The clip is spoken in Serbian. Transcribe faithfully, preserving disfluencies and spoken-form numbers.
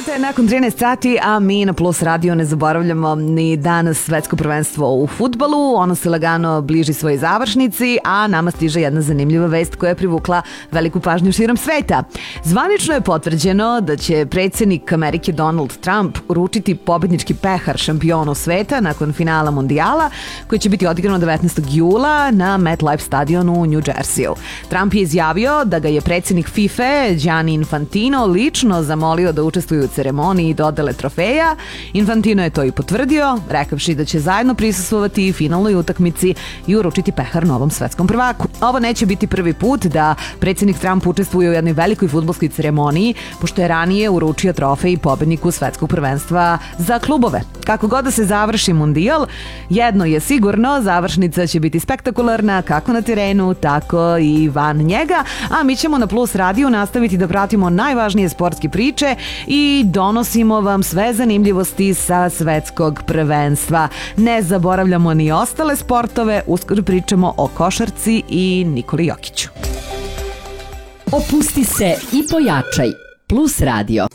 Jeste nakon trinaest sati, a mi na Plus Radio ne zaboravljamo ni danas svetsko prvenstvo u fudbalu. Ono se lagano bliži svojoj završnici, a nama stiže jedna zanimljiva vest koja je privukla veliku pažnju širom sveta. Zvanično je potvrđeno da će predsjednik Amerike Donald Trump uručiti pobednički pehar šampionu sveta nakon finala mundijala, koji će biti odigrano devetnaestog jula na MetLife stadionu u New Jerseyu. Trump je izjavio da ga je predsjednik FIFA Gianni Infantino lično zamolio da učestvuje u ceremoniji dodele trofeja. Infantino je to i potvrdio, rekavši da će zajedno prisustvovati i finalnoj utakmici i uručiti pehar novom svetskom prvaku. Ovo neće biti prvi put da predsjednik Trump učestvuje u jednoj velikoj fudbalskoj ceremoniji, pošto je ranije uručio trofej pobedniku svetskog prvenstva za klubove. Kako god da se završi mundijal, jedno je sigurno, završnica će biti spektakularna kako na terenu, tako i van njega, a mi ćemo na Plus Radio nastaviti da pratimo najvažnije sportske priče i donosimo vam sve zanimljivosti sa svetskog prvenstva. Ne zaboravljamo ni ostale sportove, uskoro pričamo o košarci i Nikoli Jokiću. Opusti se i pojačaj. Plus Radio.